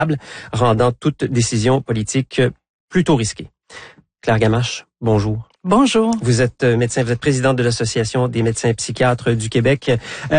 rendant toute décision politique plutôt risquée. Claire Gamache, bonjour. Bonjour. Vous êtes médecin, vous êtes présidente de l'Association des médecins psychiatres du Québec.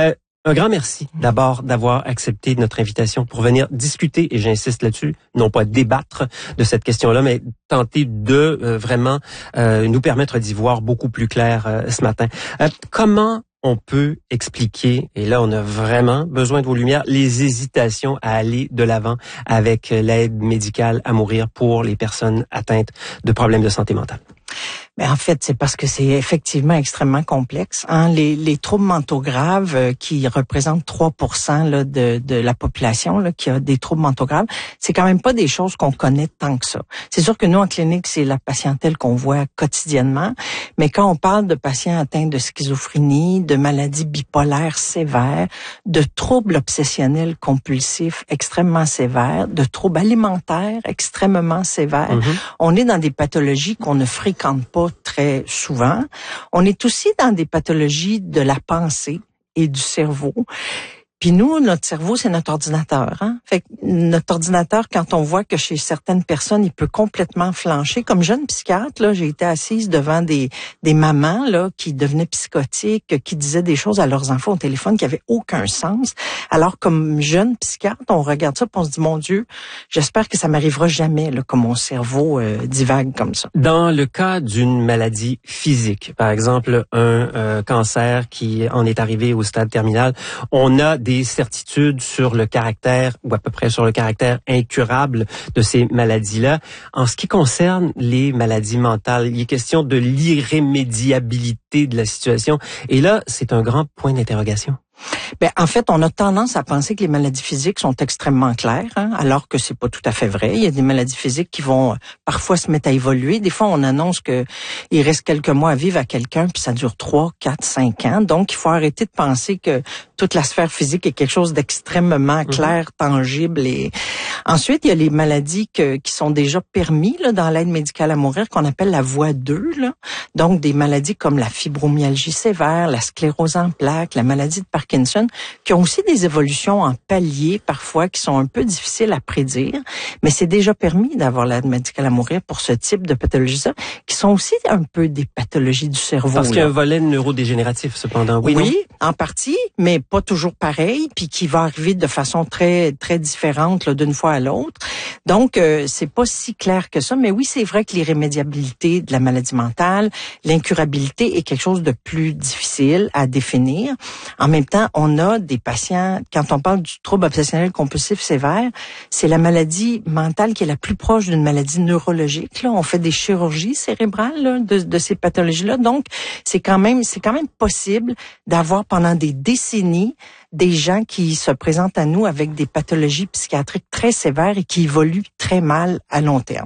Un grand merci d'abord d'avoir accepté notre invitation pour venir discuter, et j'insiste là-dessus, non pas débattre de cette question-là, mais tenter de vraiment nous permettre d'y voir beaucoup plus clair ce matin. Comment on peut expliquer, et là on a vraiment besoin de vos lumières, les hésitations à aller de l'avant avec l'aide médicale à mourir pour les personnes atteintes de problèmes de santé mentale? Mais en fait, c'est parce que c'est effectivement extrêmement complexe. Les troubles mentaux graves qui représentent 3% là, de la population là, qui a des troubles mentaux graves, c'est quand même pas des choses qu'on connaît tant que ça. C'est sûr que nous, en clinique, c'est la patientèle qu'on voit quotidiennement, mais quand on parle de patients atteints de schizophrénie, de maladies bipolaires sévères, de troubles obsessionnels compulsifs extrêmement sévères, de troubles alimentaires extrêmement sévères, on est dans des pathologies qu'on ne fréquente pas très souvent. On est aussi dans des pathologies de la pensée et du cerveau. Puis nous, notre cerveau, c'est notre ordinateur. Fait que notre ordinateur, quand on voit que chez certaines personnes, il peut complètement flancher. Comme jeune psychiatre, là, j'ai été assise devant des mamans là qui devenaient psychotiques, qui disaient des choses à leurs enfants au téléphone qui avaient aucun sens. Alors, comme jeune psychiatre, on regarde ça et on se dit, mon Dieu, j'espère que ça m'arrivera jamais là, que mon cerveau divague comme ça. Dans le cas d'une maladie physique, par exemple un cancer qui en est arrivé au stade terminal, on a des certitudes sur le caractère, ou à peu près sur le caractère incurable de ces maladies-là. En ce qui concerne les maladies mentales, il est question de l'irrémédiabilité de la situation. Et là, c'est un grand point d'interrogation. Ben, en fait, on a tendance à penser que les maladies physiques sont extrêmement claires, alors que c'est pas tout à fait vrai. Il y a des maladies physiques qui vont parfois se mettre à évoluer. Des fois, on annonce que il reste quelques mois à vivre à quelqu'un, puis ça dure 3, 4, 5 ans. Donc, il faut arrêter de penser que toute la sphère physique est quelque chose d'extrêmement clair, tangible. Et ensuite, il y a les maladies qui sont déjà permis là, dans l'aide médicale à mourir, qu'on appelle la voie 2. Là. Donc, des maladies comme la fibromyalgie sévère, la sclérose en plaques, la maladie de Parkinson, qui ont aussi des évolutions en paliers parfois qui sont un peu difficiles à prédire, mais c'est déjà permis d'avoir l'aide médicale à mourir pour ce type de pathologies-là, qui sont aussi un peu des pathologies du cerveau. Parce qu'il y a un volet neurodégénératif, cependant. Oui, en partie, mais pas toujours pareil, puis qui va arriver de façon très très différente là, d'une fois à l'autre. Donc, c'est pas si clair que ça, mais oui, c'est vrai que l'irrémédiabilité de la maladie mentale, l'incurabilité est quelque chose de plus difficile à définir. En même temps, on a des patients, quand on parle du trouble obsessionnel compulsif sévère, c'est la maladie mentale qui est la plus proche d'une maladie neurologique. Là, on fait des chirurgies cérébrales là, de ces pathologies-là. Donc, c'est quand même possible d'avoir pendant des décennies des gens qui se présentent à nous avec des pathologies psychiatriques très sévères et qui évoluent très mal à long terme.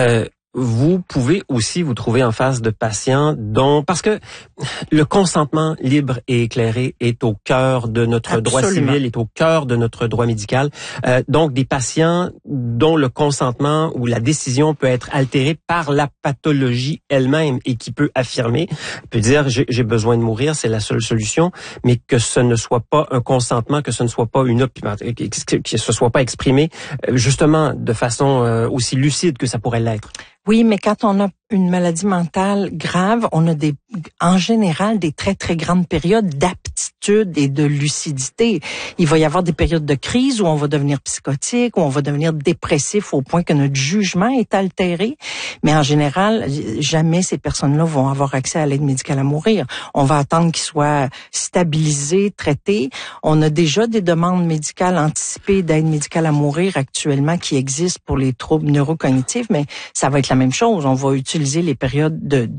Vous pouvez aussi vous trouver en face de patients parce que le consentement libre et éclairé est au cœur de notre droit civil, est au cœur de notre droit médical. Donc, des patients dont le consentement ou la décision peut être altérée par la pathologie elle-même et qui peut affirmer, peut dire j'ai besoin de mourir, c'est la seule solution, mais que ce ne soit pas un consentement, que ce ne soit pas que ce soit pas exprimé justement de façon aussi lucide que ça pourrait l'être. Oui, mais quand on a une maladie mentale grave, on a en général des très, très grandes périodes d'aptitude et de lucidité. Il va y avoir des périodes de crise où on va devenir psychotique, où on va devenir dépressif au point que notre jugement est altéré. Mais en général, jamais ces personnes-là vont avoir accès à l'aide médicale à mourir. On va attendre qu'ils soient stabilisés, traités. On a déjà des demandes médicales anticipées d'aide médicale à mourir actuellement qui existent pour les troubles neurocognitifs, mais ça va être la même chose. On va utiliser les périodes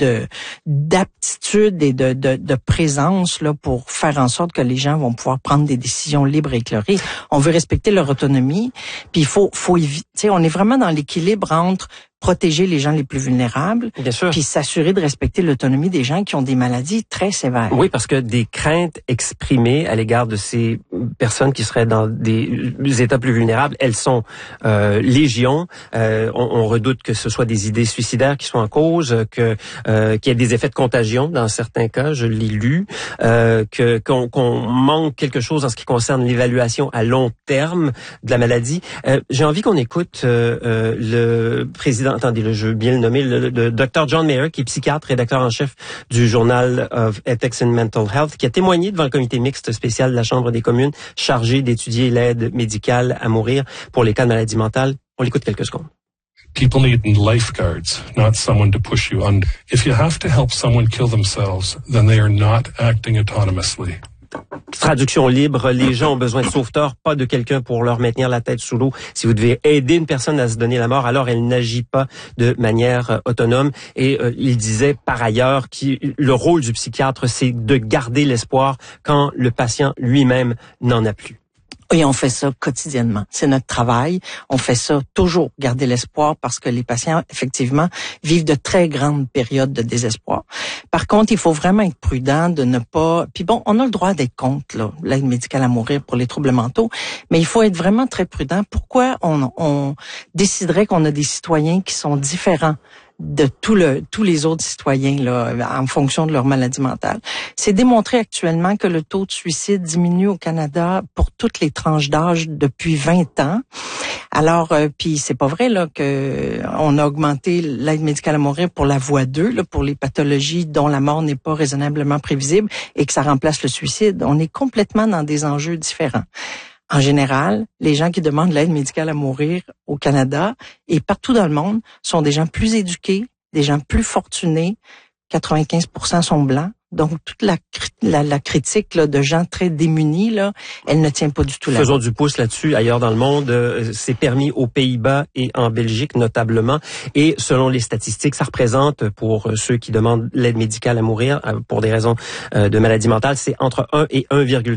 d'aptitude et de présence là pour faire en sorte que les gens vont pouvoir prendre des décisions libres et éclairées. On veut respecter leur autonomie, puis il faut éviter. On est vraiment dans l'équilibre entre protéger les gens les plus vulnérables, bien sûr, puis s'assurer de respecter l'autonomie des gens qui ont des maladies très sévères. Oui, parce que des craintes exprimées à l'égard de ces personnes qui seraient dans des états plus vulnérables, elles sont légion. On redoute que ce soit des idées suicidaires qui soient en cause, qu'il y ait des effets de contagion dans certains cas, je l'ai lu, qu'on manque quelque chose en ce qui concerne l'évaluation à long terme de la maladie. J'ai envie qu'on écoute le président, attendez, je veux bien le nommer, le Dr. John Mayer, qui est psychiatre, rédacteur en chef du Journal of Ethics and Mental Health, qui a témoigné devant le comité mixte spécial de la Chambre des communes chargé d'étudier l'aide médicale à mourir pour les cas de maladie mentale. On l'écoute quelques secondes. People need lifeguards, not someone to push you under. If you have to help someone kill themselves, then they are not acting autonomously. Traduction libre, les gens ont besoin de sauveteurs, pas de quelqu'un pour leur maintenir la tête sous l'eau. Si vous devez aider une personne à se donner la mort, alors elle n'agit pas de manière autonome. Et il disait par ailleurs que le rôle du psychiatre, c'est de garder l'espoir quand le patient lui-même n'en a plus. Et on fait ça quotidiennement. C'est notre travail. On fait ça toujours, garder l'espoir, parce que les patients, effectivement, vivent de très grandes périodes de désespoir. Par contre, il faut vraiment être prudent de ne pas... Puis bon, on a le droit d'être contre là, l'aide médicale à mourir pour les troubles mentaux, mais il faut être vraiment très prudent. Pourquoi on déciderait qu'on a des citoyens qui sont différents de tous les autres citoyens là, en fonction de leur maladie mentale? C'est démontré actuellement que le taux de suicide diminue au Canada pour toutes les tranches d'âge depuis 20 ans. Alors, puis c'est pas vrai là que on a augmenté l'aide médicale à mourir pour la voie 2, là, pour les pathologies dont la mort n'est pas raisonnablement prévisible et que ça remplace le suicide. On est complètement dans des enjeux différents. En général, les gens qui demandent l'aide médicale à mourir au Canada et partout dans le monde sont des gens plus éduqués, des gens plus fortunés. 95% sont blancs. Donc, toute la critique là, de gens très démunis, là, elle ne tient pas du tout là. Faisons du pouce là-dessus. Ailleurs dans le monde, c'est permis aux Pays-Bas et en Belgique notablement. Et selon les statistiques, ça représente, pour ceux qui demandent l'aide médicale à mourir pour des raisons de maladie mentale, c'est entre 1 et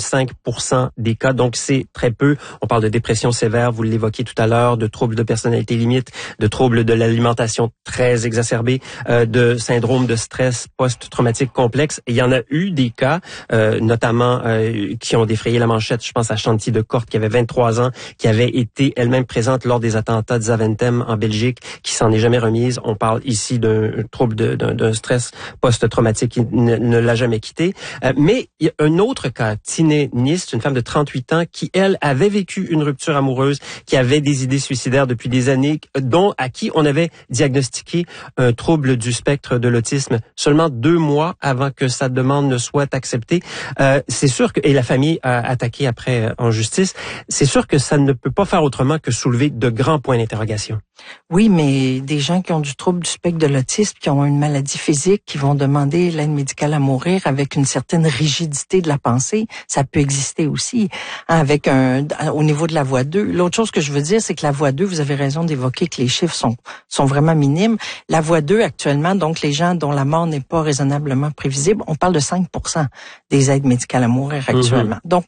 1,5% des cas. Donc, c'est très peu. On parle de dépression sévère, vous l'évoquiez tout à l'heure, de troubles de personnalité limite, de troubles de l'alimentation très exacerbés, de syndrome de stress post-traumatique complexe. Il y en a eu des cas, notamment qui ont défrayé la manchette. Je pense à Chanty de Corte, qui avait 23 ans, qui avait été elle-même présente lors des attentats de Zaventem en Belgique, qui s'en est jamais remise. On parle ici d'un trouble d'un stress post-traumatique qui ne l'a jamais quitté. Mais il y a un autre cas, Tine Nist, une femme de 38 ans, qui, elle, avait vécu une rupture amoureuse, qui avait des idées suicidaires depuis des années, à qui on avait diagnostiqué un trouble du spectre de l'autisme seulement 2 mois avant que sa demande ne soit acceptée. C'est sûr que, et la famille a attaqué après en justice, c'est sûr que ça ne peut pas faire autrement que soulever de grands points d'interrogation. Oui, mais des gens qui ont du trouble du spectre de l'autisme, qui ont une maladie physique, qui vont demander l'aide médicale à mourir avec une certaine rigidité de la pensée, ça peut exister aussi, hein, avec au niveau de la voie 2. L'autre chose que je veux dire, c'est que la voie 2, vous avez raison d'évoquer que les chiffres sont vraiment minimes. La voie 2, actuellement, donc les gens dont la mort n'est pas raisonnablement prévisible, on parle de 5% des aides médicales à mourir actuellement. Donc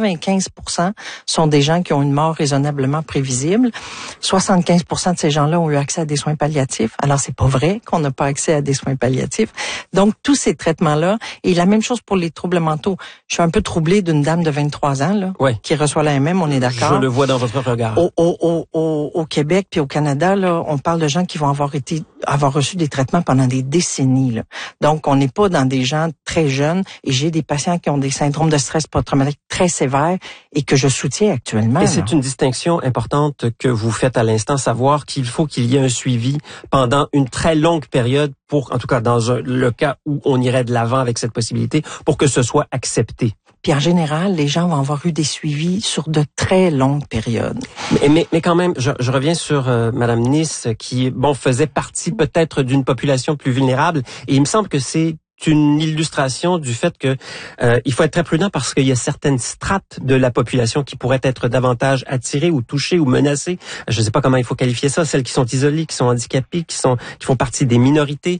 95% sont des gens qui ont une mort raisonnablement prévisible. 75% de ces gens-là ont eu accès à des soins palliatifs. Alors c'est pas vrai qu'on n'a pas accès à des soins palliatifs. Donc tous ces traitements-là, et la même chose pour les troubles mentaux. Je suis un peu troublée d'une dame de 23 ans là, qui reçoit l'AMM, on est d'accord. Je le vois dans votre regard. Au Québec puis au Canada, là, on parle de gens qui vont avoir reçu des traitements pendant des décennies. Là. Donc on n'est pas dans des gens très jeunes, et j'ai des patients qui ont des syndromes de stress post-traumatique très sévères et que je soutiens actuellement. Et c'est une distinction importante que vous faites à l'instant, savoir qu'il faut qu'il y ait un suivi pendant une très longue période pour, en tout cas dans le cas où on irait de l'avant avec cette possibilité, pour que ce soit accepté. Puis en général, les gens vont avoir eu des suivis sur de très longues périodes. Mais quand même, je reviens sur Madame Nice, qui faisait partie peut-être d'une population plus vulnérable, et il me semble que c'est une illustration du fait que il faut être très prudent, parce qu'il y a certaines strates de la population qui pourraient être davantage attirées ou touchées ou menacées. Je ne sais pas comment il faut qualifier ça, celles qui sont isolées, qui sont handicapées, qui font partie des minorités,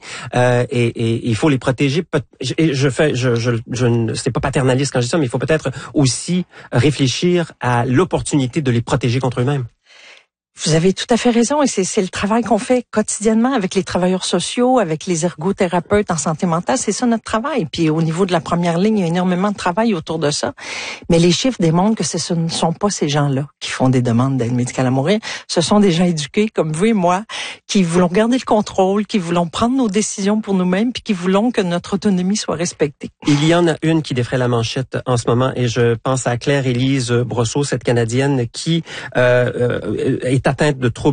et il faut les protéger. Et c'est pas paternaliste quand je dis ça, mais il faut peut-être aussi réfléchir à l'opportunité de les protéger contre eux-mêmes. Vous avez tout à fait raison et c'est le travail qu'on fait quotidiennement avec les travailleurs sociaux, avec les ergothérapeutes en santé mentale. C'est ça notre travail. Puis au niveau de la première ligne, il y a énormément de travail autour de ça. Mais les chiffres démontrent que ce ne sont pas ces gens-là qui font des demandes d'aide médicale à mourir. Ce sont des gens éduqués comme vous et moi qui voulons garder le contrôle, qui voulons prendre nos décisions pour nous-mêmes puis qui voulons que notre autonomie soit respectée. Il y en a une qui défraie la manchette en ce moment et je pense à Claire-Élise Brosseau, cette Canadienne qui est atteinte de troubles